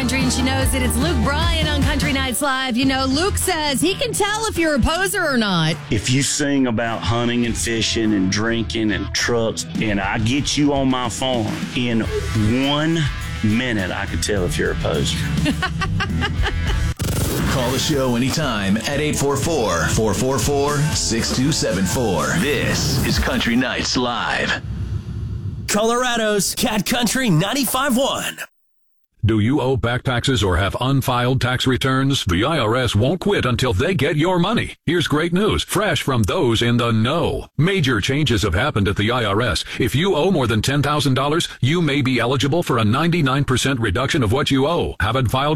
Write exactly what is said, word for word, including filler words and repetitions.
country, and she knows it. It's Luke Bryan on Country Nights Live. You know, Luke says he can tell if you're a poser or not. If you sing about hunting and fishing and drinking and trucks, and I get you on my farm, in one minute I could tell if you're a poser. Call the show anytime at eight four four, four four four, six two seven four. This is Country Nights Live. Colorado's Cat Country ninety-five point one. Do you owe back taxes or have unfiled tax returns? The I R S won't quit until they get your money. Here's great news, fresh from those in the know. Major changes have happened at the I R S. If you owe more than ten thousand dollars, you may be eligible for a ninety-nine percent reduction of what you owe. Haven't filed